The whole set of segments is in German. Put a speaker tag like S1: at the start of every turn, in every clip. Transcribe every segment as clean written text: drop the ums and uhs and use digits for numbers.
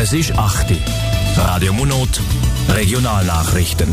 S1: Es ist 8 Uhr. Radio Munot, Regionalnachrichten.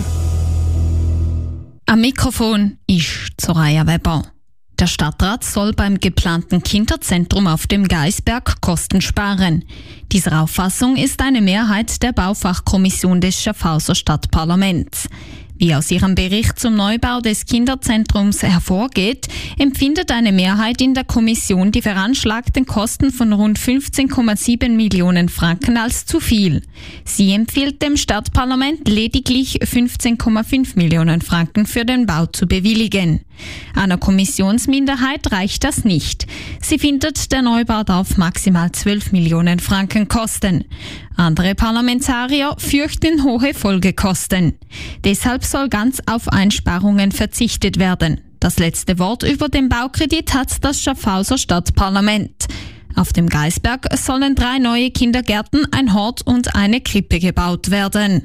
S2: Am Mikrofon ist Soraya Weber. Der Stadtrat soll beim geplanten Kinderzentrum auf dem Gaisberg Kosten sparen. Dieser Auffassung ist eine Mehrheit der Baufachkommission des Schaffhauser Stadtparlaments. Wie aus ihrem Bericht zum Neubau des Kinderzentrums hervorgeht, empfindet eine Mehrheit in der Kommission die veranschlagten Kosten von rund 15,7 Millionen Franken als zu viel. Sie empfiehlt dem Stadtparlament lediglich 15,5 Millionen Franken für den Bau zu bewilligen. Einer Kommissionsminderheit reicht das nicht. Sie findet, der Neubau darf maximal 12 Millionen Franken kosten. Andere Parlamentarier fürchten hohe Folgekosten. Deshalb soll ganz auf Einsparungen verzichtet werden. Das letzte Wort über den Baukredit hat das Schaffhauser Stadtparlament. Auf dem Gaisberg sollen 3 neue Kindergärten, ein Hort und eine Krippe gebaut werden.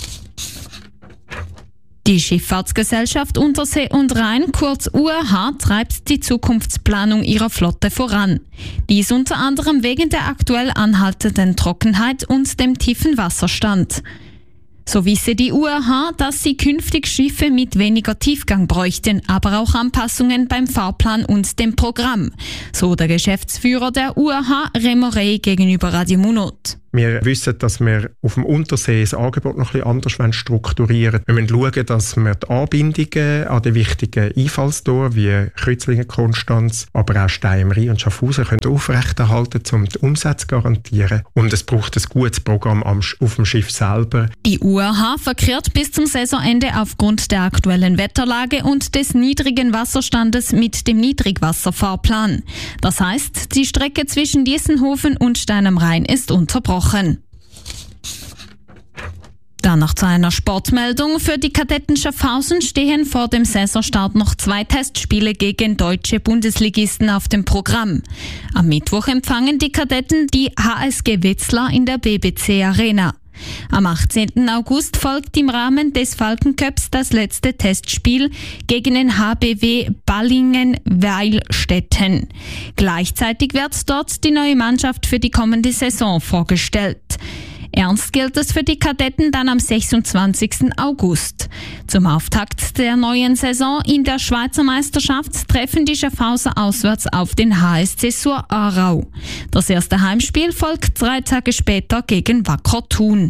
S2: Die Schifffahrtsgesellschaft Untersee und Rhein, kurz URH, treibt die Zukunftsplanung ihrer Flotte voran. Dies unter anderem wegen der aktuell anhaltenden Trockenheit und dem tiefen Wasserstand. So wisse die URH, dass sie künftig Schiffe mit weniger Tiefgang bräuchten, aber auch Anpassungen beim Fahrplan und dem Programm. So der Geschäftsführer der URH, Remo Rey, gegenüber Radio Munot.
S3: Wir wissen, dass wir auf dem Untersee das Angebot noch ein bisschen anders strukturieren wollen. Wir müssen schauen, dass wir die Anbindungen an die wichtigen Einfallstore wie Kreuzlingen, Konstanz, aber auch Stein am Rhein und Schaffhausen können aufrechterhalten, um die Umsätze zu garantieren. Und es braucht ein gutes Programm auf dem Schiff selber.
S2: Die URH verkehrt bis zum Saisonende aufgrund der aktuellen Wetterlage und des niedrigen Wasserstandes mit dem Niedrigwasserfahrplan. Das heißt, die Strecke zwischen Diessenhofen und Stein am Rhein ist unterbrochen. Dann noch zu einer Sportmeldung. Für die Kadetten Schaffhausen stehen vor dem Saisonstart noch 2 Testspiele gegen deutsche Bundesligisten auf dem Programm. Am Mittwoch empfangen die Kadetten die HSG Wetzlar in der BBC Arena. Am 18. August folgt im Rahmen des Falkencups das letzte Testspiel gegen den HBW Ballingen-Weilstätten. Gleichzeitig wird dort die neue Mannschaft für die kommende Saison vorgestellt. Ernst gilt es für die Kadetten dann am 26. August. Zum Auftakt der neuen Saison in der Schweizer Meisterschaft treffen die Schaffhauser auswärts auf den HSC Sur Aarau. Das erste Heimspiel folgt 3 Tage später gegen Wacker Thun.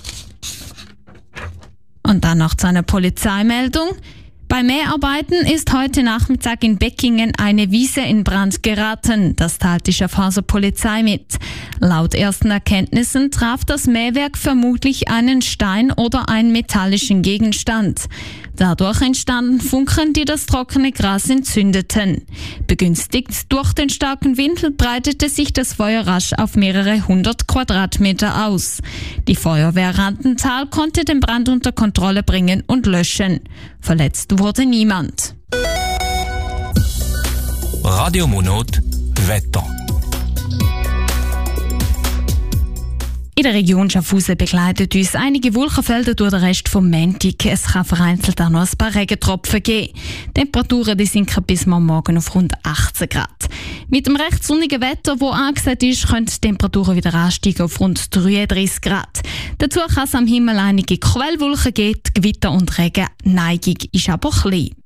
S2: Und dann noch zu einer Polizeimeldung. Bei Mäharbeiten ist heute Nachmittag in Beckingen eine Wiese in Brand geraten. Das teilt die Schaffhauser Polizei mit. Laut ersten Erkenntnissen traf das Mähwerk vermutlich einen Stein oder einen metallischen Gegenstand. Dadurch entstanden Funken, die das trockene Gras entzündeten. Begünstigt durch den starken Wind breitete sich das Feuer rasch auf mehrere 100 Quadratmeter aus. Die Feuerwehr Randenthal konnte den Brand unter Kontrolle bringen und löschen. Verletzt wurde niemand.
S1: Radio Munot, Wetter.
S2: In der Region Schaffhausen begleitet uns einige Wolkenfelder durch den Rest vom Montag. Es kann vereinzelt auch noch ein paar Regentropfen geben. Die Temperaturen sinken bis morgen auf rund 18 Grad. Mit dem recht sonnigen Wetter, das angesagt ist, können die Temperaturen wieder ansteigen auf rund 33 Grad. Dazu kann es am Himmel einige Quellwolken geben, Gewitter und Regen. Neigung ist aber klein.